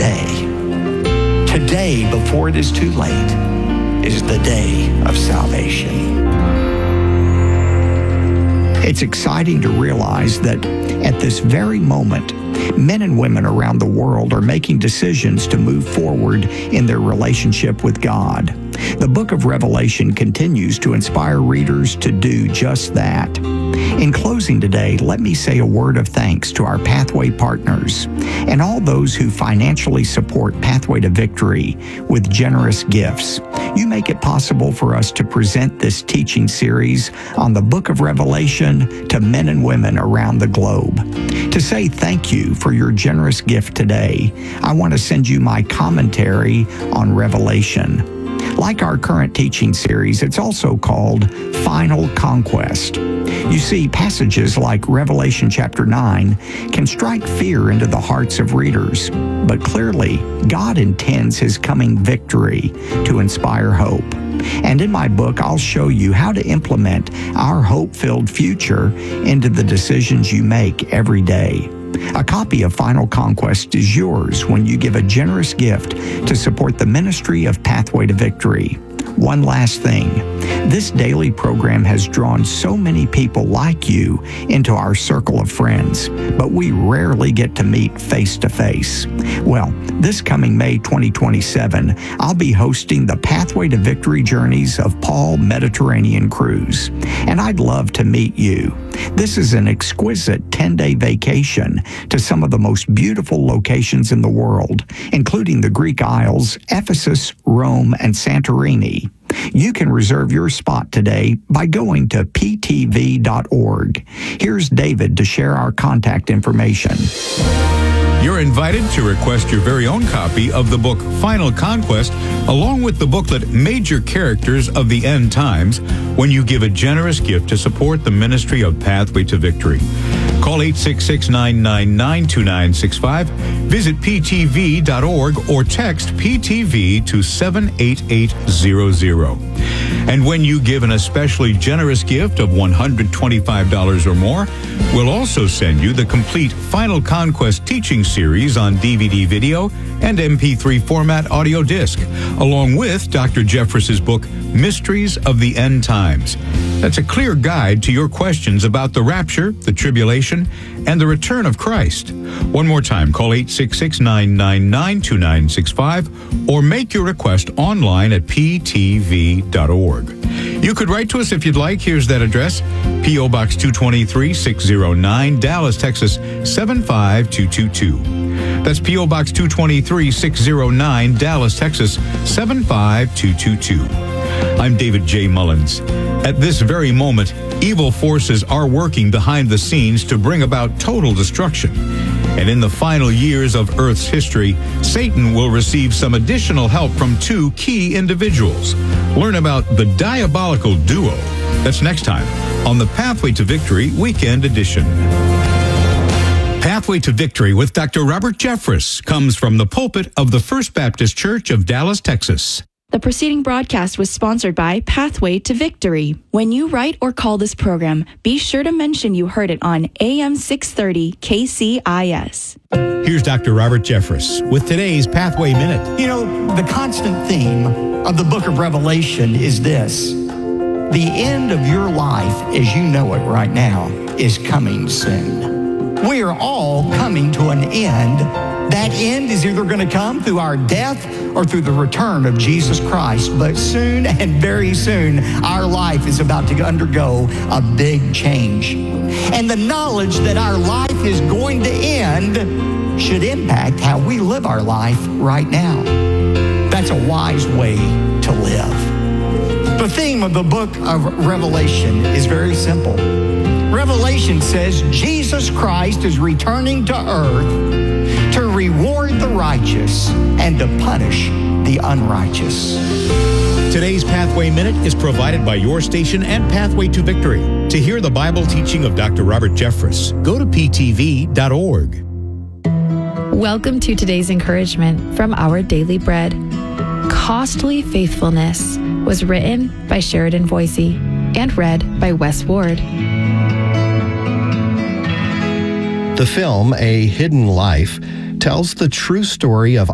today. Today, before it is too late, is the day of salvation. It's exciting to realize that at this very moment, men and women around the world are making decisions to move forward in their relationship with God. The book of Revelation continues to inspire readers to do just that. In closing today, let me say a word of thanks to our Pathway partners and all those who financially support Pathway to Victory with generous gifts. You make it possible for us to present this teaching series on the book of Revelation to men and women around the globe. To say thank you for your generous gift today, I want to send you my commentary on Revelation. Like our current teaching series, it's also called Final Conquest. You see, passages like Revelation chapter 9 can strike fear into the hearts of readers, but clearly, God intends His coming victory to inspire hope. And in my book, I'll show you how to implement our hope-filled future into the decisions you make every day. A copy of Final Conquest is yours when you give a generous gift to support the ministry of Pathway to Victory. One last thing. This daily program has drawn so many people like you into our circle of friends, but we rarely get to meet face to face. Well, this coming May 2027, I'll be hosting the Pathway to Victory Journeys of Paul Mediterranean Cruise, and I'd love to meet you. This is an exquisite 10-day vacation to some of the most beautiful locations in the world, including the Greek Isles, Ephesus, Rome, and Santorini. You can reserve your spot today by going to ptv.org. Here's David to share our contact information. You're invited to request your very own copy of the book Final Conquest, along with the booklet Major Characters of the End Times, when you give a generous gift to support the ministry of Pathway to Victory. Call 866-999-2965, visit ptv.org, or text PTV to 78800. And when you give an especially generous gift of $125 or more, we'll also send you the complete Final Conquest teaching series on DVD video and MP3 format audio disc, along with Dr. Jeffress's book, Mysteries of the End Times. That's a clear guide to your questions about the rapture, the tribulation, and the return of Christ. One more time, call 866-999-2965 or make your request online at ptv.org. You could write to us if you'd like. Here's that address: P.O. Box 223, 609, Dallas, Texas 75222. That's P.O. Box 223, 609, Dallas, Texas 75222. I'm David J. Mullins. At this very moment, evil forces are working behind the scenes to bring about total destruction. And in the final years of Earth's history, Satan will receive some additional help from two key individuals. Learn about the diabolical duo. That's next time on the Pathway to Victory Weekend Edition. Pathway to Victory with Dr. Robert Jeffress comes from the pulpit of the First Baptist Church of Dallas, Texas. The preceding broadcast was sponsored by Pathway to Victory. When you write or call this program, be sure to mention you heard it on AM 630 KCIS. Here's Dr. Robert Jeffress with today's Pathway Minute. You know, the constant theme of the book of Revelation is this: the end of your life as you know it right now is coming soon. We are all coming to an end. That end is either going to come through our death or through the return of Jesus Christ. But soon and very soon, our life is about to undergo a big change. And the knowledge that our life is going to end should impact how we live our life right now. That's a wise way to live. The theme of the book of Revelation is very simple. Revelation says Jesus Christ is returning to earth to reward the righteous and to punish the unrighteous. Today's Pathway Minute is provided by your station and Pathway to Victory. To hear the Bible teaching of Dr. Robert Jeffress, go to ptv.org. Welcome to today's encouragement from Our Daily Bread. Costly Faithfulness was written by Sheridan Voisey and read by Wes Ward. The film, A Hidden Life, tells the true story of